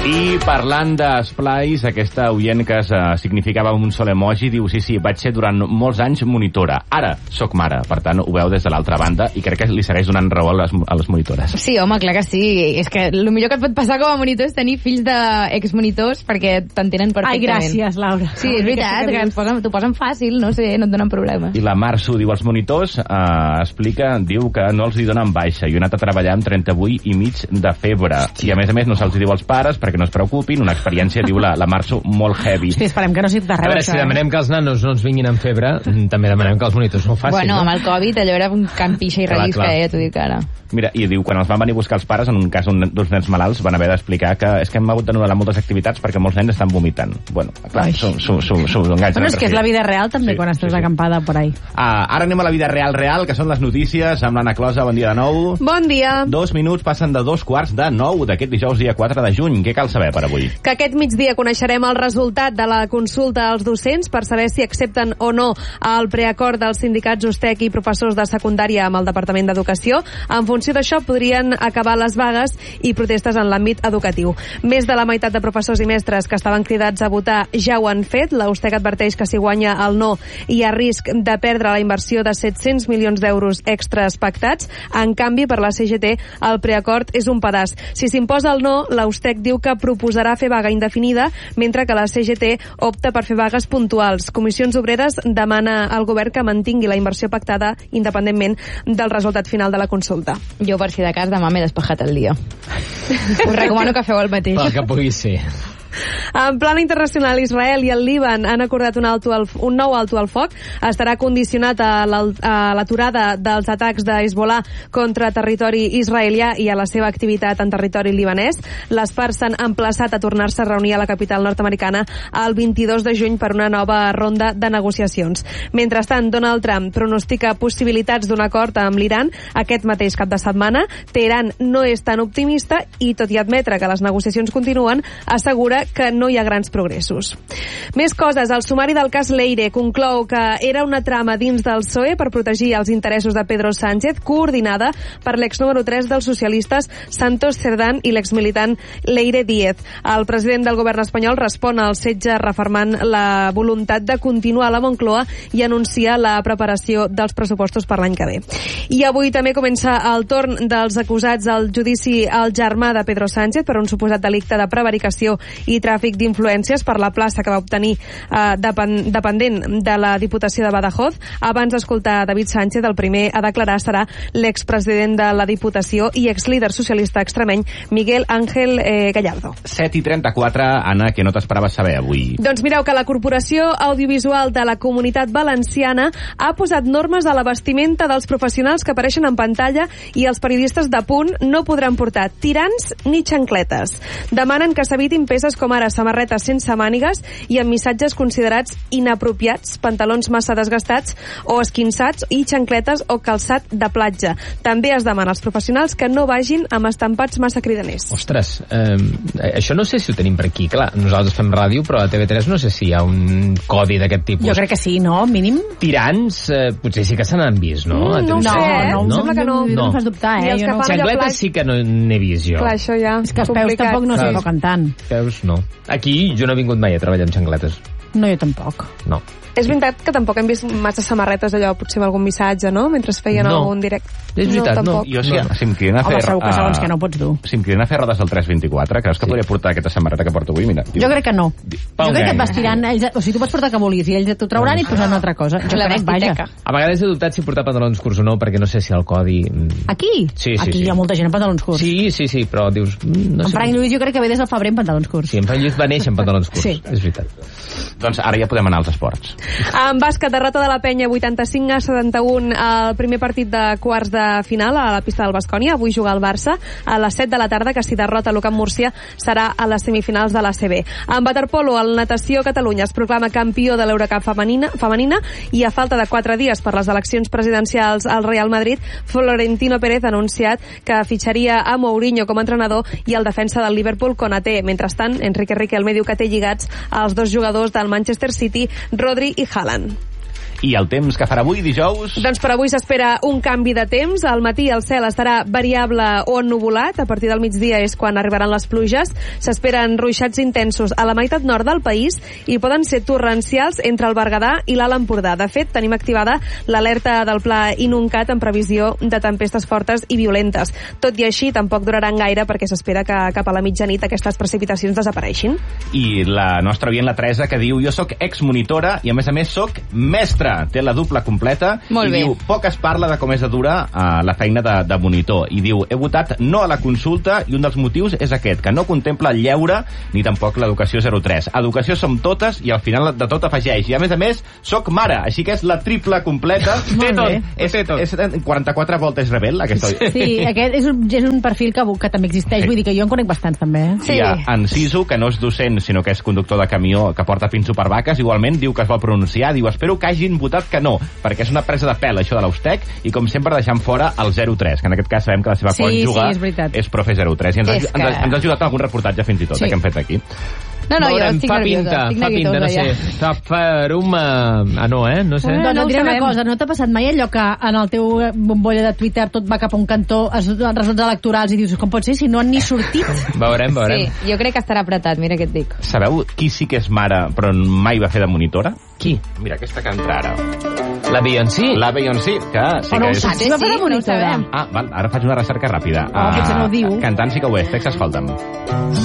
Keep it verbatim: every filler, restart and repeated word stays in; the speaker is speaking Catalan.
I parlant d'esplais, aquesta oient que es, uh, significava un sol emoji diu, sí, sí, vaig ser durant molts anys monitora. Ara sóc mare, per tant ho veu des de l'altra banda i crec que li segueix donant raó a les, a les monitores. Sí, home, clar que sí. És que el millor que et pot passar com a monitor és tenir fills d'exmonitors perquè t'entenen perfectament. Ai, gràcies, Laura. Sí, és veritat, que posen, t'ho posen fàcil, no sé, no et donen problemes. I la Março diu, els monitors, uh, explica, diu que no els hi donen baixa i jo he anat a treballar amb trenta-vuit i mig de febre. I a més a més no se'ls diu als pares perquè no es preocupin, una experiència, diu la, la Março, molt heavy. Hosti, esperem que no sigui d'arreu. A veure, si demanem que els nanos no ens vinguin amb febre, també demanem que els monitors no ho facin. Bueno, no? amb el Covid allò era un campixa i rellisca, eh, t'ho dic ara. Mira, i diu, quan els van venir a buscar els pares, en un cas d'un, d'uns nens malalts, van haver d'explicar que és que hem hagut d'anul·lar moltes activitats perquè molts nens estan vomitant. Bueno, clar, som, som, som, som un Bueno, és que és la vida real també, sí, quan estàs sí, sí. acampada por ahí. Ah, ara anem a la vida real real, que són les notícies, amb l'Anna Closa. Bon dia de nou. Bon dia. Dos minuts passen de dos quarts de nou d'aquest dijous, dia quatre de juny. Què cal saber per avui? Que aquest migdia coneixerem el resultat de la consulta als docents per saber si accepten o no el preacord dels sindicats USTEC i professors de secundària amb el Departament d'Educació. En funció d'això podrien acabar les vagues i protestes en l'àmbit educatiu. Més de la meitat de professors i mestres que estaven cridats a votar ja ho han fet. La USTEC adverteix que si guanya el no hi ha risc de perdre la inversió de set-cents milions d'euros extras pactats. En canvi, per la C G T, el preacord és un pedaç. Si s'imposa el no, la USTEC diu que proposarà fer vaga indefinida, mentre que la C G T opta per fer vagues puntuals. Comissions Obreres demana al govern que mantingui la inversió pactada independentment del resultat final de la consulta. Jo, per si de cas, demà m'he despejat el dia. Us recomano que feu el mateix. Pel que pugui ser. En plan internacional, Israel i el Líban han acordat un, alto al, un nou alto al foc. Estarà condicionat a l'aturada dels atacs de Hezbollah contra territori israelià i a la seva activitat en territori libanès. Les parts s'han emplaçat a tornar-se a reunir a la capital nord-americana el vint-i-dos de juny per una nova ronda de negociacions. Mentrestant, Donald Trump pronostica possibilitats d'un acord amb l'Iran aquest mateix cap de setmana. Teheran no és tan optimista i, tot i admetre que les negociacions continuen, assegura que no hi ha grans progressos. Més coses. El sumari del cas Leire conclou que era una trama dins del P S O E per protegir els interessos de Pedro Sánchez, coordinada per l'ex número tres dels socialistes Santos Cerdán i l'exmilitant Leire Díez. El president del govern espanyol respon al setge refermant la voluntat de continuar a la Moncloa i anuncia la preparació dels pressupostos per l'any que ve. I avui també comença el torn dels acusats al judici al germà de Pedro Sánchez per un suposat delicte de prevaricació i tràfic d'influències per la plaça que va obtenir eh, depen dependent de la Diputació de Badajoz. Abans d'escoltar David Sánchez, el primer a declarar serà l'expresident de la Diputació i exlíder socialista extremeny Miguel Ángel eh, Gallardo. set i trenta-quatre, Anna, que no t'esperaves saber avui? Doncs mireu que la Corporació Audiovisual de la Comunitat Valenciana ha posat normes a la vestimenta dels professionals que apareixen en pantalla i els periodistes de punt no podran portar tirants ni xancletes. Demanen que s'evitin peces com ara samarretes sense mànigues i amb missatges considerats inapropiats, pantalons massa desgastats o esquinçats i xancletes o calçat de platja. També es demana als professionals que no vagin amb estampats massa cridaners. Ostres, eh, això no sé si ho tenim per aquí. Clar, nosaltres fem ràdio, però a T V tres no sé si hi ha un codi d'aquest tipus. Jo crec que sí, no? Mínim. Tirants, eh, potser sí que se n'han vist, no? Mm, no ho sé, eh? no, Em sembla que no. No, no em fas dubtar, eh? Jo no. Xancletes sí que no n'he vist jo. Clar, això ja és que els peus tampoc no s'hi toquen tant. Peus no. Aquí jo no he vingut mai a treballar amb xancletes. No, jo tampoc. No. És veritat que tampoc hem vist massa samarretes allò, potser amb algun missatge, no? Mentre es feien no. algun directe. És veritat, no. Jo sí, no. si em criden a fer... Home, segur que segons uh, que no pots dur. Si em criden a fer rodes del tres vint-i-quatre, creus que sí. podria portar aquesta samarreta que porto avui? Mira, jo crec que no. Pau jo crec que et gang. vas tirant... Ells, o sigui, tu pots portar que vulguis i ells t'ho trauran i et posaran una altra cosa. Jo la crec, vaja. A vegades he dubtat si portar pantalons curts o no, perquè no sé si el codi... Aquí? Sí, sí, Aquí sí. hi ha molta gent amb pantalons curts. Sí, sí, sí, però dius... No en sé. Frank Lluís jo crec que ve des del febrer amb pantalons curts. Sí, en Frank Lluís va néixer amb pantalons curts. Sí. És veritat. Doncs ara ja podem anar als esports. En bàsquet, derrota de la Penya vuitanta-cinc a setanta-un al primer partit de quarts de final a la pista del Baskonia. Avui juga el Barça a les set de la tarda, que si derrota l'U Camp Múrcia serà a les semifinals de l'A C B. En waterpolo, el Natació Catalunya es proclama campió de l'Eurocup femenina, femenina i a falta de quatre dies per les eleccions presidencials al Real Madrid, Florentino Pérez ha anunciat que fitxaria a Mourinho com a entrenador i el defensa del Liverpool, Konaté. Mentrestant, Enrique Riquelme diu que té lligats els dos jugadors del Manchester City, Rodri i Haaland. I el temps que farà avui, dijous? Doncs per avui s'espera un canvi de temps. Al matí el cel estarà variable o ennuvolat. A partir del migdia és quan arribaran les pluges. S'esperen ruixats intensos a la meitat nord del país i poden ser torrencials entre el Berguedà i l'Alt Empordà. De fet, tenim activada l'alerta del Pla Inuncat en previsió de tempestes fortes i violentes. Tot i així, tampoc duraran gaire perquè s'espera que cap a la mitjanit aquestes precipitacions desapareixin. I la nostra oient, la Teresa, que diu: jo sóc exmonitora i a més a més sóc mestra. Té la dupla completa. Molt i bé. diu, poc es parla de com és de dura uh, la feina de, de monitor. I diu, he votat no a la consulta i un dels motius és aquest, que no contempla el lleure ni tampoc l'educació zero tres. Educació som totes i al final de tot afegeix. I a més a més, sóc mare, així que és la triple completa. Molt bé. És, és quaranta-quatre voltes rebel, aquesta. Sí, aquest és un, és un perfil que, que també existeix. Vull dir que jo en conec bastants, també. Eh? Sí. Hi ha en Sisu, que no és docent, sinó que és conductor de camió que porta pinso per vaques, igualment diu que es vol pronunciar, diu, espero que hagin votat que no, perquè és una presa de pèl, això de l'Austec, i com sempre deixant fora el zero tres, que en aquest cas sabem que la seva Sí, cònjuge sí, és és profe zero tres, i ens, ha, És que- ens, ha, ens ha ajudat algun reportatge fins i tot, Sí. eh, que hem fet aquí. No, no, jo Veurem, estic fa nerviosa. pinta, estic fa pinta, no nerviosa, sé. ja. Fa farum... Uh, ah, no, eh? No sé. No, no no, ho diré una sabem. cosa, no t'ha passat mai allò que en el teu bombolla de Twitter tot va cap a un cantó, es donen resultats electorals i dius, com pot ser si no han ni sortit? Veurem, veurem. Sí, jo crec que estarà apretat, mira què et dic. Sabeu qui sí que és mare, però mai va fer de monitora? Qui? Mira, aquesta que entra ara. La Beyoncé? La Beyoncé, que sí O no que ho és... saps, Sí, va fer sí, de no ho monitora. sabem. Ah, val, ara faig una recerca ràpida. Oh, potser no ho diu. Cantant sí que ho és, Tex, escolta'm.